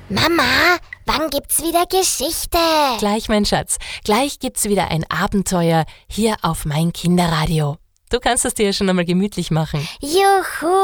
Mama, wann gibt's wieder Geschichte? Gleich, mein Schatz. Gleich gibt's wieder ein Abenteuer hier auf mein Kinderradio. Du kannst es dir ja schon einmal gemütlich machen. Juhu!